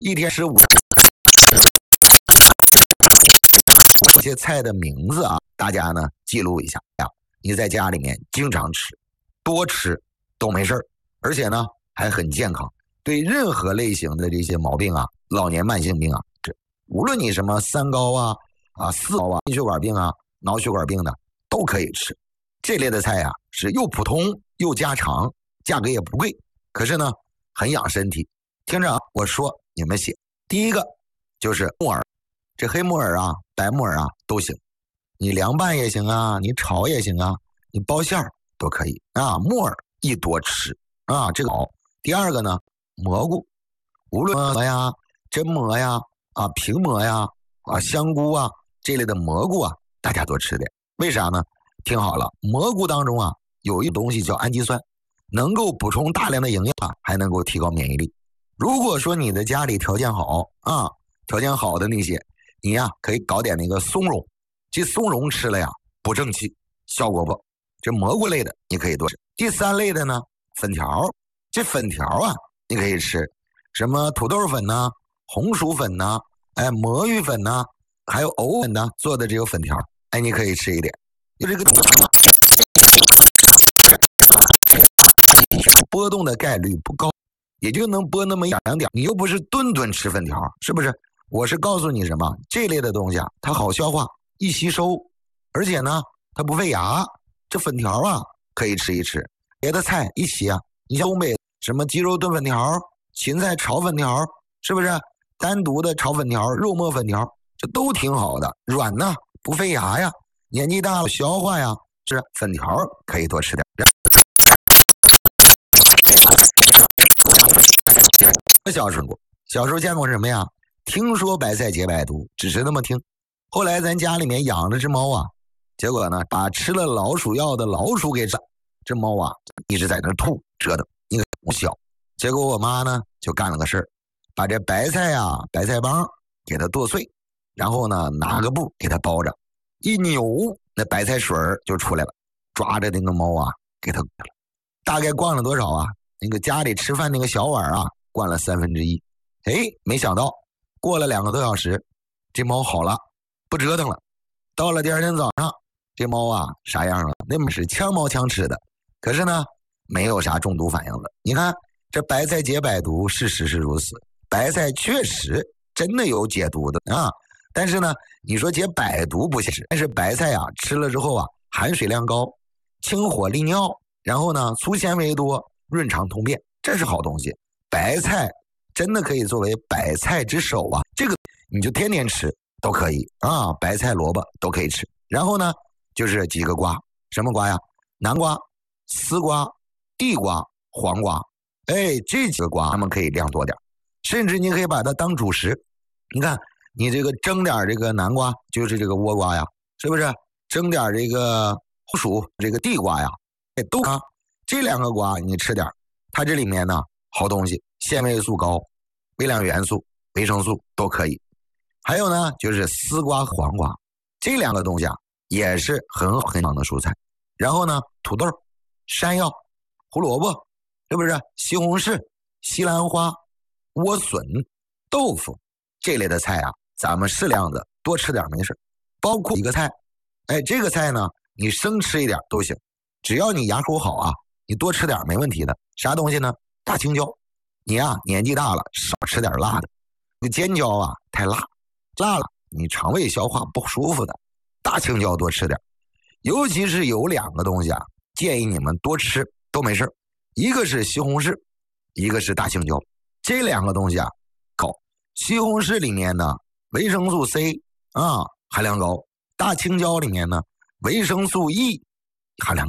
一天吃5。这些菜的名字啊，大家呢记录一下呀。你在家里面经常吃，多吃都没事儿，而且呢还很健康，对任何类型的这些毛病啊，老年慢性病啊，无论你什么3高啊、4高啊、心血管病啊、脑血管病的都可以吃。这类的菜啊是又普通又家常，价格也不贵，可是呢很养身体。听着啊，我说你们写。第一个就是木耳，这黑木耳啊、白木耳啊都行，你凉拌也行啊，你炒也行啊，你包馅儿都可以啊。木耳宜多吃啊，这个好。第二个呢，蘑菇，无论蘑呀、榛蘑呀、平蘑呀、香菇啊这类的蘑菇啊，大家多吃点。为啥呢？听好了，蘑菇当中啊有一东西叫氨基酸，能够补充大量的营养，还能够提高免疫力。如果说你的家里条件好啊，条件好的那些，你呀可以搞点那个松茸，这松茸吃了呀补正气，效果不？这蘑菇类的你可以多吃。第3类的呢，粉条，这粉条啊你可以吃，什么土豆粉呐、红薯粉呐、魔芋粉呐、还有藕粉呐做的这个粉条，你可以吃一点。就这个波动的概率不高，也就能波那么1-2点，你又不是顿顿吃粉条，是不是？我是告诉你什么，这类的东西啊，它好消化，易吸收，而且呢，它不费牙。这粉条啊，可以吃一吃。别的菜一起啊，你像东北什么鸡肉炖粉条、芹菜炒粉条，是不是？单独的炒粉条、肉末粉条，这都挺好的，软呢，不费牙呀。年纪大了消化呀，是粉条可以多吃点。小时候见过什么呀？听说白菜解百毒，只是那么听。后来咱家里面养了只猫啊，结果呢，把吃了老鼠药的老鼠给吃了。这猫啊，一直在那吐折腾，一个小。结果我妈呢就干了个事儿，把这白菜啊、白菜帮给它剁碎，然后呢拿个布给它包着，一扭，那白菜水就出来了，抓着那个猫啊给它了。大概灌了多少啊？那个家里吃饭那个小碗啊，灌了1/3。没想到过了2个多小时，这猫好了，不折腾了。到了第2天早上，这猫啊啥样了？那么是枪猫枪吃的，可是呢没有啥中毒反应的。你看这白菜解百毒，事实是如此，白菜确实真的有解毒的啊。但是呢，你说解百毒不现实，但是白菜啊吃了之后啊，含水量高，清火利尿，然后呢粗纤维多，润肠通便，这是好东西。白菜真的可以作为百菜之首啊，这个你就天天吃都可以啊，白菜萝卜都可以吃。然后呢就是几个瓜，什么瓜呀？南瓜、丝瓜、地瓜、黄瓜，这几个瓜它们可以量多点，甚至你可以把它当主食。你看你这个蒸点这个南瓜，就是这个倭瓜呀，是不是？蒸点这个红薯，这个地瓜呀，都啊，这2个瓜你吃点，它这里面呢好东西，纤维素高，微量元素、维生素都可以。还有呢就是丝瓜、黄瓜，这2个东西啊也是很好的蔬菜。然后呢土豆、山药、胡萝卜，是不是？西红柿、西兰花、莴笋、豆腐这类的菜啊，咱们适量的多吃点没事。包括一个菜，这个菜呢你生吃一点都行，只要你牙口好啊，你多吃点没问题的。啥东西呢？大青椒。你啊年纪大了少吃点辣的，这个尖椒啊太辣了你肠胃消化不舒服的。大青椒多吃点，尤其是有2个东西啊建议你们多吃都没事，一个是西红柿，一个是大青椒。这2个东西啊高，西红柿里面呢维生素 C 啊含量高，大青椒里面呢维生素 E 含量高。